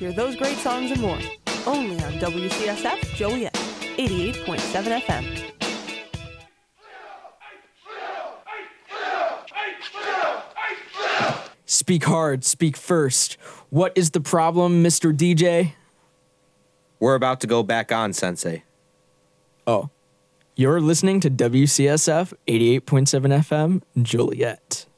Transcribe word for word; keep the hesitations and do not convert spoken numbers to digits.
Hear those great songs and more. Only on W C S F Joliet, eighty-eight point seven F M. Speak hard, speak first. What is the problem, Mister D J? We're about to go back on, Sensei. Oh, you're listening to W C S F eighty-eight point seven F M, Joliet.